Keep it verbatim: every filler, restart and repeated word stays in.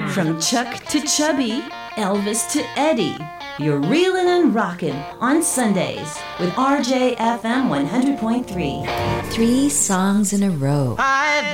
From Chuck to Chubby, Elvis to Eddie, you're reelin' and rockin' on Sundays with R J F M one hundred point three. Three songs in a row. I've